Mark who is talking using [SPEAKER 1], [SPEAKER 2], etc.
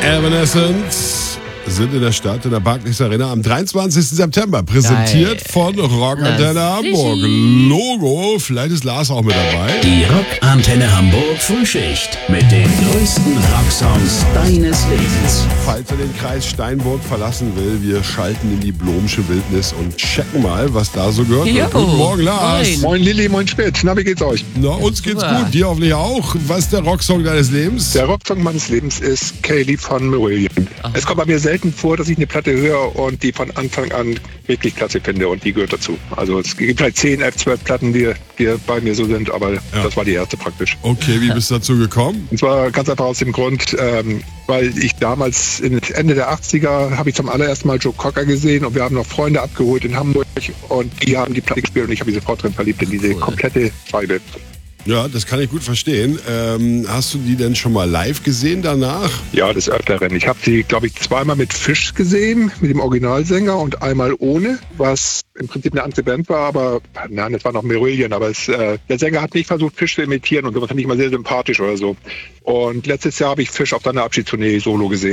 [SPEAKER 1] Evanescence sind in der Stadt, in der Barclays Arena am 23. September. Präsentiert von Rockantenne Hamburg. Logo, vielleicht ist Lars auch mit dabei.
[SPEAKER 2] Die Rockantenne Hamburg Frühschicht mit den größten Rocksongs deines Lebens.
[SPEAKER 1] Falls er den Kreis Steinburg verlassen will, wir schalten in die Blomsche Wildnis und checken mal, was da so gehört wird. Guten Morgen, Lars.
[SPEAKER 3] Moin. Moin Lilly, moin Spitz. Na, wie geht's euch?
[SPEAKER 1] Na, uns geht's gut, dir hoffentlich auch. Was ist der Rocksong deines Lebens?
[SPEAKER 3] Der Rocksong meines Lebens ist Kaylee von Marillion. Es kommt bei mir selten vor, dass ich eine Platte höre und die von Anfang an wirklich klasse finde und die gehört dazu. Also es gibt vielleicht 10, 11, 12 Platten, die bei mir so sind, aber das war die erste praktisch.
[SPEAKER 1] Okay, wie bist du dazu gekommen?
[SPEAKER 3] Und zwar ganz einfach aus dem Grund, weil ich damals Ende der 80er habe ich zum allerersten Mal Joe Cocker gesehen und wir haben noch Freunde abgeholt in Hamburg und die haben die Platte gespielt und ich habe mich sofort drin verliebt in diese komplette Scheibe.
[SPEAKER 1] Ja, das kann ich gut verstehen. Hast du die denn schon mal live gesehen danach?
[SPEAKER 3] Ja, des Öfteren. Ich habe sie, glaube ich, zweimal mit Fish gesehen, mit dem Originalsänger und einmal ohne, was im Prinzip eine andere Band war, aber nein, das war noch Marillion, aber der Sänger hat nicht versucht, Fish zu imitieren und sowas fand ich immer sehr sympathisch oder so. Und letztes Jahr habe ich Fish auf seiner Abschiedstournee solo gesehen.